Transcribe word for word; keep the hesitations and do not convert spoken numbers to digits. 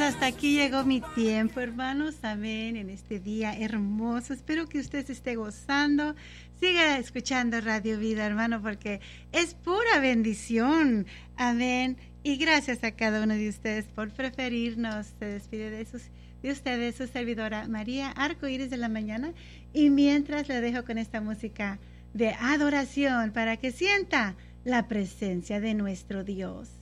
hasta aquí llegó mi tiempo, hermanos. Amén. En este día hermoso. Espero que usted se esté gozando. Siga escuchando Radio Vida, hermano, porque es pura bendición. Amén. Y gracias a cada uno de ustedes por preferirnos. Se despide de, sus, de ustedes su servidora María Arcoíris de la Mañana. Y mientras le dejo con esta música de adoración para que sienta la presencia de nuestro Dios.